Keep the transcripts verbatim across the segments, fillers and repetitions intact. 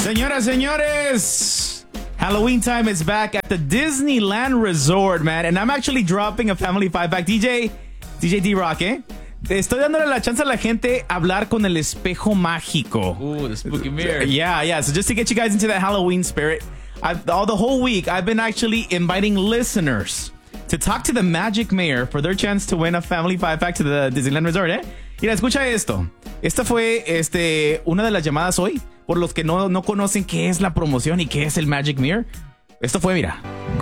Señoras, señores, Halloween time is back at the Disneyland Resort, man. And I'm actually dropping a family five pack. D J, D J D-Rock, ¿eh? Estoy dándole la chance a la gente a hablar con el espejo mágico. Ooh, the spooky mirror. Yeah, yeah. So just to get you guys into that Halloween spirit, I've, all the whole week, I've been actually inviting listeners to talk to the Magic Mayor for their chance to win a family five pack to the Disneyland Resort, ¿eh? Mira, escucha esto. Esta fue este, una de las llamadas hoy. Por los que no, no conocen qué es la promoción y qué es el Magic Mirror. Esto fue, mira.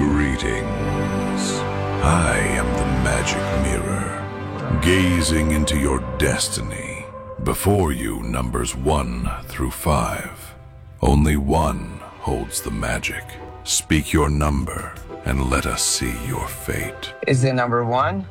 Greetings. I am the Magic Mirror, gazing into your destiny. Before you, numbers one through five. Only one holds the magic. Speak your number and let us see your fate. Is it number one?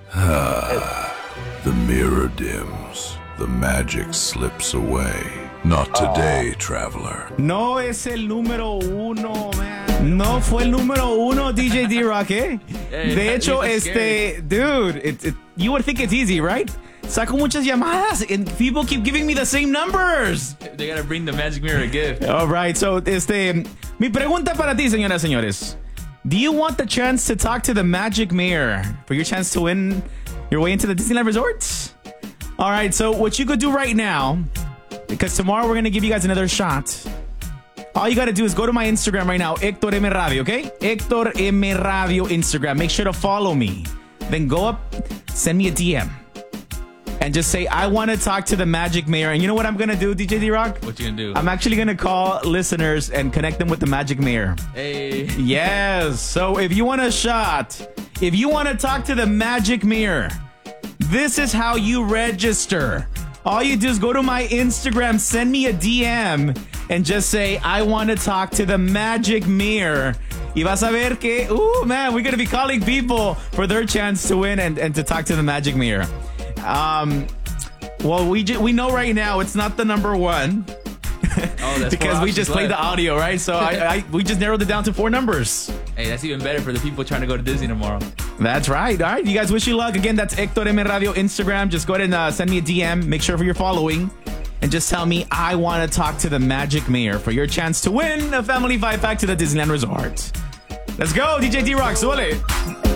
Ah, the mirror dims. The magic slips away. Not today, oh. Traveler. No es el número uno, man. No fue el número uno, D J D-Rock, ¿eh? Hey, de hecho, este... Dude, it, it, you would think it's easy, right? Saco muchas llamadas and people keep giving me the same numbers. They gotta bring the Magic Mirror a gift. All right, so, este... Mi pregunta para ti, señoras y señores. Do you want the chance to talk to the Magic Mirror for your chance to win your way into the Disneyland Resort? All right, so what you could do right now... Because tomorrow we're going to give you guys another shot. All you got to do is go to my Instagram right now, Hector M. Radio, okay? Hector M. Radio Instagram. Make sure to follow me. Then go up, send me a D M. And just say, I want to talk to the Magic Mayor. And you know what I'm going to do, D J D-Rock? What you going to do? I'm actually going to call listeners and connect them with the Magic Mayor. Hey. Yes. So if you want a shot, if you want to talk to the Magic Mayor, this is how you register. All you do is go to my Instagram, send me a D M, and just say, I want to talk to the Magic Mirror. Y vas a ver que, ooh, man, we're going to be calling people for their chance to win and, and to talk to the Magic Mirror. Um, well, we ju- we know right now it's not the number one. Oh, that's because we just played the audio, right? So I, I we just narrowed it down to four numbers. Hey, that's even better for the people trying to go to Disney tomorrow. That's right. All right, you guys, wish you luck. Again, that's Hector M. Radio Instagram. Just go ahead and uh, send me a D M. Make sure for your following. And just tell me, I want to talk to the Magic Mayor for your chance to win a family five pack to the Disneyland Resort. Let's go, D J D-Rock. Suele.